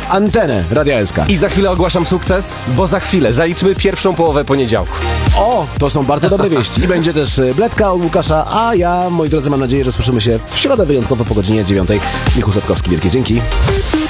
antenę Radia SK. I za chwilę ogłaszam sukces, bo za chwilę zaliczmy pierwszą połowę poniedziałku. O, to są bardzo dobre wieści. I będzie też Bledka od Łukasza, a ja, moi drodzy, mam nadzieję, że słyszymy się w środę wyjątkowo po godzinie 9. Michał Sapkowski, wielkie dzięki.